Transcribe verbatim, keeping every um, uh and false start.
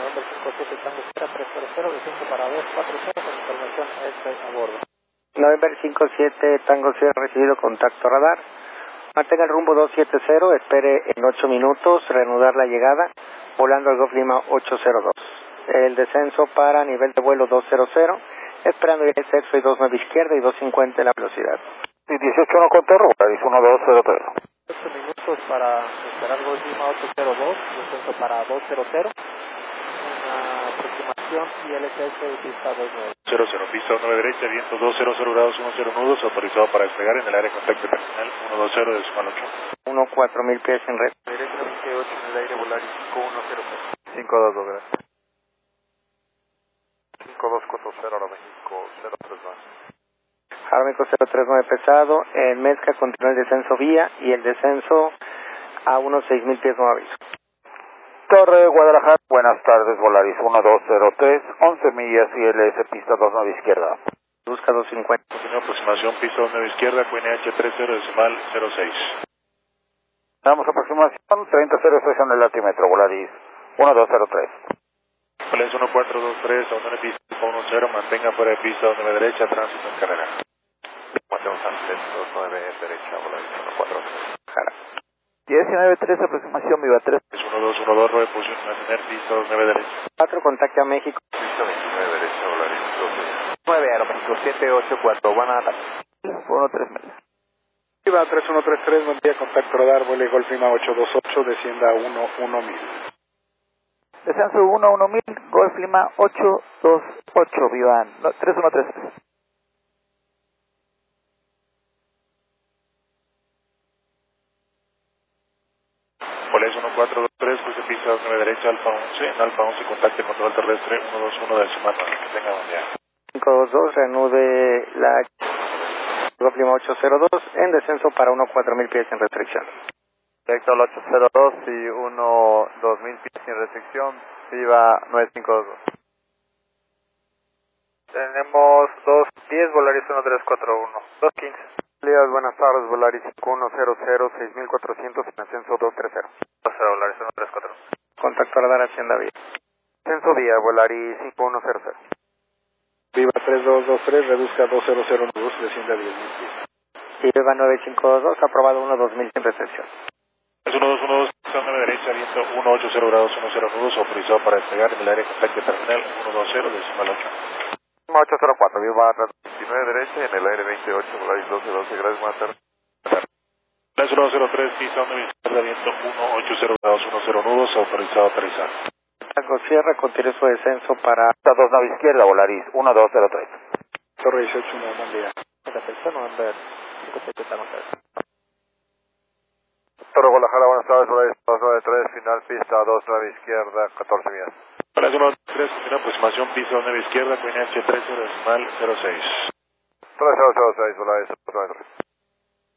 November cinco siete Tango Sierra tres cero cero, descenso para dos cuatro cero con información este a bordo. November cinco siete Tango Sierra recibido contacto radar. Mantenga el rumbo dos siete cero, espere en ocho minutos, reanudar la llegada, volando al Golf Lima ocho cero dos. El descenso para nivel de vuelo dos cero cero, esperando el sexo y dos nueve izquierda y dos cincuenta la velocidad. Y dieciocho uno contorno, uno dos cero tres. ocho minutos para esperar Golf Lima ocho cero dos, descenso para dos cero cero. Una aproximación y L S S pista dos nueve. cero cero, pista uno derecha, viento dos cero cero grados diez nudos, autorizado para despegar en el área de contacto terminal uno dos cero decimal ocho. uno cuatro mil pies en red. Derecha veintiocho en el aire, volar cinco uno cero cero. cinco dos dos, gracias. cinco dos cuatro cero, ahora México cero tres nueve. Ahora México cero tres nueve pesado, en Mezca continúa el descenso vía y el descenso a unos seis mil pies no aviso. Torre Guadalajara, buenas tardes, Volaris uno dos cero tres, once millas y L S pista dos nueve izquierda. Busca dos cincuenta. Continúa aproximación, pista dos nueve izquierda, Q N H tres cero decimal cero seis. Damos aproximación, treinta cero seis en el altímetro, Volaris uno dos cero tres. Volaris uno cuatro dos tres, abandone pista uno cero, mantenga fuera de pista dos nueve derecha, tránsito en carrera. Matemos antes, dos nueve derecha, Volaris uno cuatro tres. diecinueve tres, aproximación, viva tres. uno dos uno dos, rueda de posición, mantener pista dos nueve derecha. cuatro, contacte a México. Pista veintinueve derecha, Volaris dos nueve, Aeroméxico siete ocho cuatro, van a dar. uno tres media. Viva tres uno tres tres, buen día, contacto radar, vuele Golf Lima ocho dos ocho, descienda a uno uno mil. Descenso uno uno mil, Golf Lima ocho dos ocho, viva no, tres uno tres tres. Volaris uno cuatro dos tres, cruce pista dos nueve derecha, Alfa once, en Alfa once, contacte control terrestre uno dos uno decimal nueve, que tenga buen día. cinco dos dos, reanude la Golf Lima ocho cero dos, en descenso para unos cuatro mil pies sin restricción. Directo al ocho cero dos y uno dos mil pies sin restricción, viva nueve cinco dos dos. Tenemos dos diez, Volaris uno tres cuatro uno, dos quince. Buenas tardes, Volaris cinco uno cero cero, seis mil cuatrocientos en ascenso dos tres cero. dos cero, Volaris uno tres cuatro uno. Contacto radar Hacienda Vía. Ascenso vía, Volaris cinco uno cero cero. Viva tres dos dos tres, reduzca dos cero cero nudos, descienda a diez mil pies. Y Viva nueve cinco dos dos, aprobado uno dos mil sin restricción. Es uno dos uno dos, pista nueve derecha, viento uno ocho cero grados diez nudos, autorizado para despegar en el área de contacto terminal uno dos cero decimal ocho. ocho cero cuatro, viva veintinueve derecha en el aire veintiocho, Volaris doce doce, gracias, buenas tardes. Volaris uno dos cero tres, pista nueve izquierda, viento uno ocho cero grados diez nudos, autorizado a aterrizar. Tango Sierra continúa su descenso para dos nueve izquierda, Volaris uno dos cero tres. Torre dieciocho uno, buen día. La persona, November cinco siete Tango Sierra. Torre Guadalajara, buenas tardes, Volaris dos nueve tres, final pista dos nueve izquierda, catorce millas. Volaris uno dos tres, continúa aproximación, pista dos nueve izquierda, Q N H tres cero decimal cero seis. tres cero cero seis, Volaris dos nueve tres.